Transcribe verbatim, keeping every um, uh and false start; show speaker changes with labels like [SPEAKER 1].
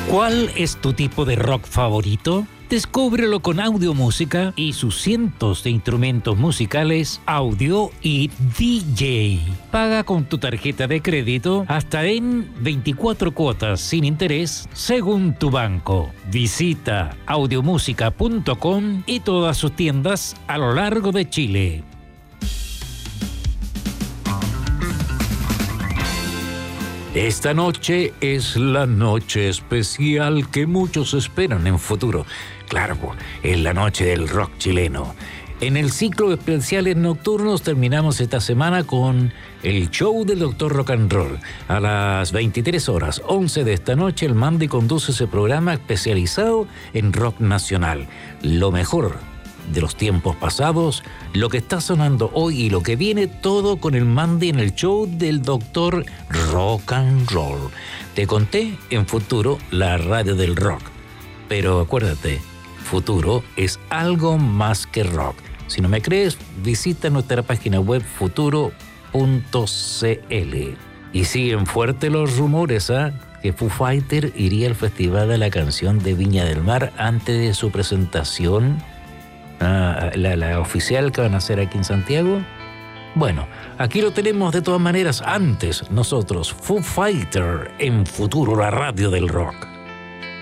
[SPEAKER 1] ¿Cuál es tu tipo de rock favorito? Descúbrelo con Audiomúsica y sus cientos de instrumentos musicales, audio y D J. Paga con tu tarjeta de crédito hasta en veinticuatro cuotas sin interés según tu banco. Visita audiomúsica punto com y todas sus tiendas a lo largo de Chile. Esta noche es la noche especial que muchos esperan en futuro. Claro, es la noche del rock chileno. En el ciclo de especiales nocturnos terminamos esta semana con el show del Doctor Rock and Roll. A las veintitrés horas, once de esta noche, el Mandy conduce ese programa especializado en rock nacional. Lo mejor de los tiempos pasados, lo que está sonando hoy y lo que viene, todo con el Mandy en el show del Doctor Rock and Roll. Te conté en Futuro, la radio del rock, pero acuérdate, Futuro es algo más que rock. Si no me crees, visita nuestra página web futuro punto c l. Y siguen fuertes los rumores, ¿ah? ¿eh? que Foo Fighter iría al Festival de la Canción de Viña del Mar antes de su presentación. Ah, la, la oficial que van a hacer aquí en Santiago. Bueno, aquí lo tenemos de todas maneras. Antes, nosotros, Foo Fighter en Futuro, la radio del rock.